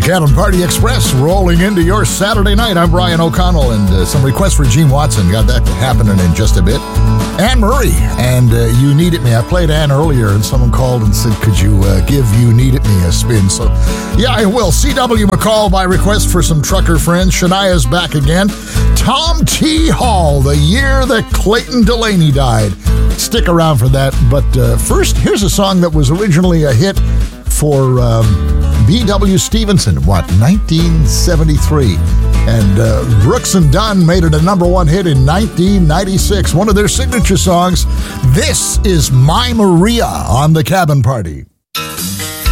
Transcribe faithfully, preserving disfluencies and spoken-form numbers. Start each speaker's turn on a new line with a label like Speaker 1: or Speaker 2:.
Speaker 1: Cabin Party Express rolling into your Saturday night. I'm Brian O'Connell, and uh, some requests for Gene Watson. Got that happening in just a bit. Anne Murray, and uh, You Need It Me. I played Anne earlier, and someone called and said, could you uh, give You Need It Me a spin? So, yeah, I will. C W McCall by request for some trucker friends. Shania's back again. Tom T. Hall, the year that Clayton Delaney died. Stick around for that. But uh, first, here's a song that was originally a hit for um, B W Stevenson, what, nineteen seventy-three. And uh, Brooks and Dunn made it a number one hit in nineteen ninety-six, one of their signature songs. This is My Maria on the Cabin Party.